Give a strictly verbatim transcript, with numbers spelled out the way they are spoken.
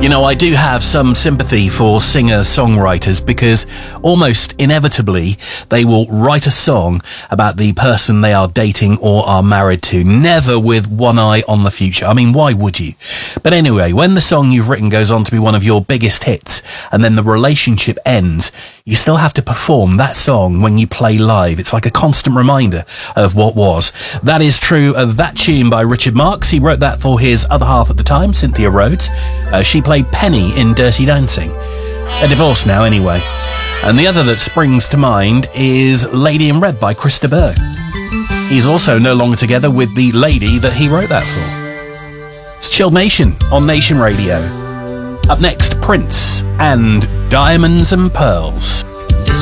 You know, I do have some sympathy for singer-songwriters because almost inevitably they will write a song about the person they are dating or are married to, never with one eye on the future. I mean, why would you? But anyway, when the song you've written goes on to be one of your biggest hits and then the relationship ends, you still have to perform that song when you play live. It's like a constant reminder of what was. That is true of that tune by Richard Marx. He wrote that for his other half at the time, Cynthia Rhodes. Uh, she played Penny in Dirty Dancing. They're divorced now anyway. And the other that springs to mind is Lady in Red by Chris de Burgh. He's also no longer together with the lady that he wrote that for. It's Chilled Nation on Nation Radio. Up next, Prince and Diamonds and Pearls.